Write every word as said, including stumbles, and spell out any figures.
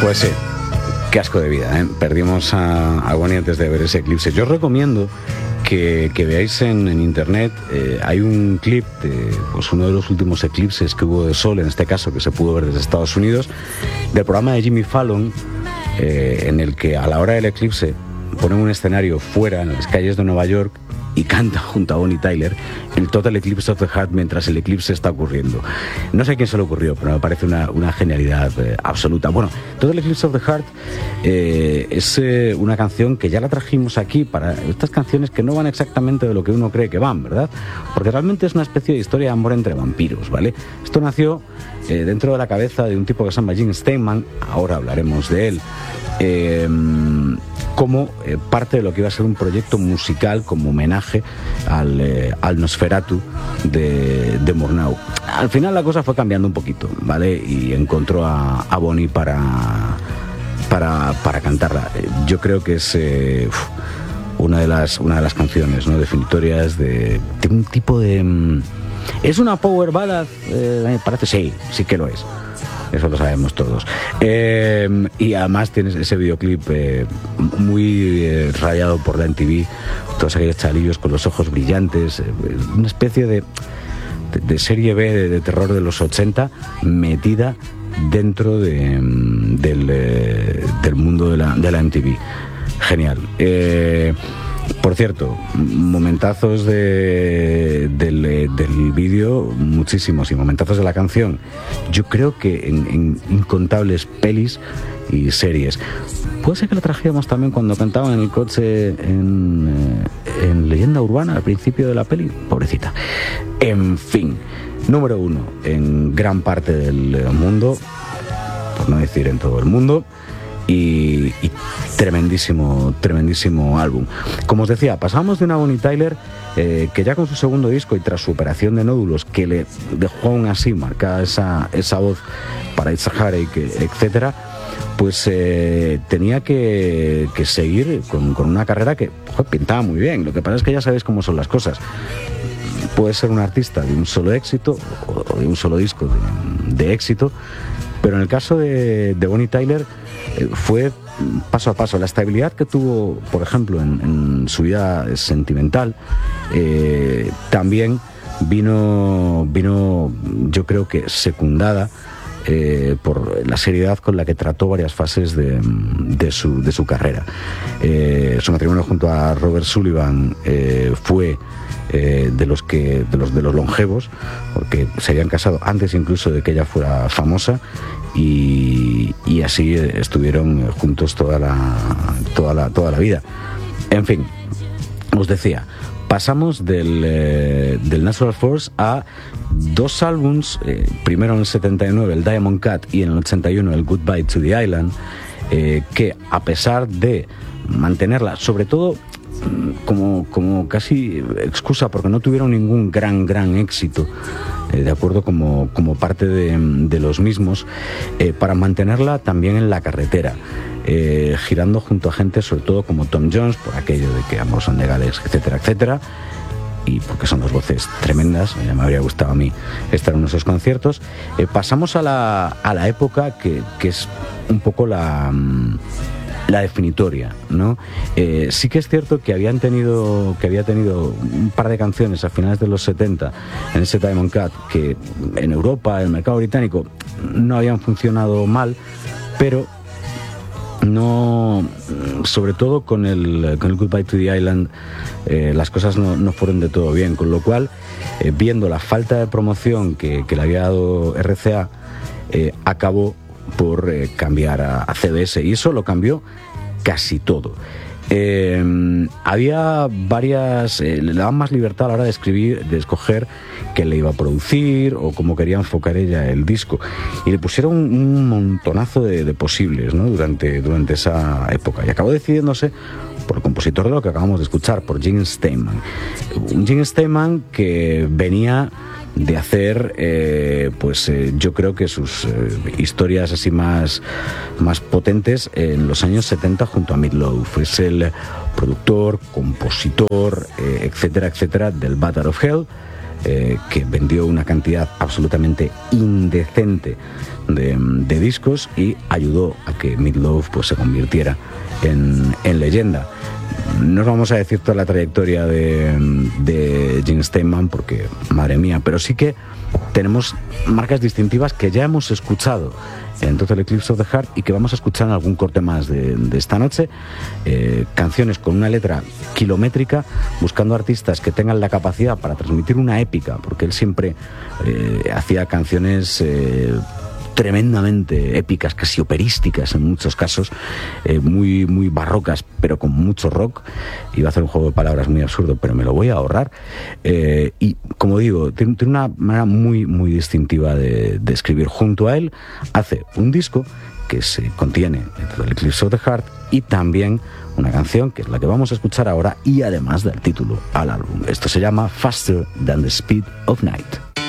Pues sí, qué asco de vida, ¿eh? Perdimos a, a Bonnie antes de ver ese eclipse. Yo os recomiendo que, que veáis en, en internet, eh, hay un clip de pues, uno de los últimos eclipses que hubo de sol, en este caso que se pudo ver desde Estados Unidos, del programa de Jimmy Fallon, eh, en el que a la hora del eclipse ponen un escenario fuera, en las calles de Nueva York, y canta junto a Bonnie Tyler el Total Eclipse of the Heart mientras el eclipse está ocurriendo. No sé a quién se le ocurrió, pero me parece una, una genialidad eh, absoluta. Bueno, Total Eclipse of the Heart eh, es eh, una canción que ya la trajimos aquí para estas canciones que no van exactamente de lo que uno cree que van, ¿verdad? Porque realmente es una especie de historia de amor entre vampiros, ¿vale? Esto nació eh, dentro de la cabeza de un tipo que se llama Gene Steinman, ahora hablaremos de él, eh, como eh, parte de lo que iba a ser un proyecto musical como homenaje al, eh, al Nosferatu de, de Murnau. Al final la cosa fue cambiando un poquito, ¿vale? Y encontró a, a Bonnie para, para, para cantarla. Yo creo que es eh, una, de las, una de las canciones, ¿no?, definitorias de, de un tipo de... ¿Es una power ballad? Eh, me parece, sí, sí que lo es. Eso lo sabemos todos. Eh, y además tienes ese videoclip eh, muy eh, rayado por la M T V, todos aquellos chalillos con los ojos brillantes, eh, una especie de, de, de serie B de, de terror de los ochenta metida dentro de, del, eh, del mundo de la, de la M T V. Genial. Eh, Por cierto, momentazos de, del, del vídeo, muchísimos, y momentazos de la canción. Yo creo que en, en incontables pelis y series. Puede ser que la trajéramos también cuando cantaban en el coche en, en Leyenda Urbana, al principio de la peli. Pobrecita. En fin, número uno en gran parte del mundo, por no decir en todo el mundo. Y, y tremendísimo, tremendísimo álbum. Como os decía, pasamos de una Bonnie Tyler eh, que ya con su segundo disco y tras su operación de nódulos, que le dejó aún así marcada esa, esa voz para It's a Heartache, etcétera, pues eh, tenía que, que seguir con, con una carrera que joder, pintaba muy bien. Lo que pasa es que ya sabéis cómo son las cosas. Puede ser un artista de un solo éxito o de un solo disco de, de éxito, pero en el caso de, de Bonnie Tyler eh, fue paso a paso. La estabilidad que tuvo, por ejemplo, en, en su vida sentimental, eh, también vino, vino, yo creo que secundada eh, por la seriedad con la que trató varias fases de, de, su, de su carrera. Eh, su matrimonio junto a Robert Sullivan eh, fue Eh, de los que de los de los longevos, porque se habían casado antes incluso de que ella fuera famosa, y, y así estuvieron juntos toda la toda la toda la vida. En fin, os decía, pasamos del, eh, del Natural Force a dos álbums, eh, primero en el setenta y nueve el Diamond Cut y en el ochenta y uno el Goodbye to the Island, eh, que a pesar de mantenerla, sobre todo como, como casi excusa porque no tuvieron ningún gran gran éxito, eh, de acuerdo, como, como parte de, de los mismos, eh, para mantenerla también en la carretera, eh, girando junto a gente sobre todo como Tom Jones, por aquello de que ambos son legales, etcétera, etcétera, y porque son dos voces tremendas. Ya me habría gustado a mí estar en uno de esos conciertos. Eh, pasamos a la, a la época que, que es un poco la... la definitoria, ¿no? Eh, sí que es cierto que habían tenido que había tenido un par de canciones a finales de los setenta en ese Diamond Cut que en Europa, en el mercado británico, no habían funcionado mal, pero no, sobre todo con el, con el Goodbye to the Island, eh, las cosas no, no fueron de todo bien, con lo cual, eh, viendo la falta de promoción que, que le había dado R C A, eh, acabó por eh, cambiar a, a C B S, y eso lo cambió casi todo. Eh, había varias, eh, le daban más libertad a la hora de escribir, de escoger qué le iba a producir o cómo quería enfocar ella el disco, y le pusieron un, un montonazo de, de posibles, ¿no?, durante, durante esa época, y acabó decidiéndose por el compositor de lo que acabamos de escuchar, por Gene Steinman. Un Gene Steinman que venía de hacer, eh, pues eh, yo creo que sus eh, historias así más, más potentes en los años setenta junto a Meat Loaf. Es el productor, compositor, eh, etcétera, etcétera, del Battle of Hell, eh, que vendió una cantidad absolutamente indecente de, de discos y ayudó a que Meat Loaf pues, se convirtiera en, en leyenda. No os vamos a decir toda la trayectoria de, de Gene Steinman porque, madre mía, pero sí que tenemos marcas distintivas que ya hemos escuchado en Total Eclipse of the Heart y que vamos a escuchar en algún corte más de, de esta noche. Eh, canciones con una letra kilométrica, buscando artistas que tengan la capacidad para transmitir una épica, porque él siempre eh, hacía canciones eh, tremendamente épicas, casi operísticas en muchos casos, eh, muy, muy barrocas, pero con mucho rock. Iba a hacer un juego de palabras muy absurdo, pero me lo voy a ahorrar. Eh, y como digo, tiene, tiene una manera muy, muy distintiva de, de escribir. Junto a él hace un disco que se contiene dentro del Eclipse of the Heart y también una canción que es la que vamos a escuchar ahora y además del título al álbum. Esto se llama Faster Than the Speed of Night.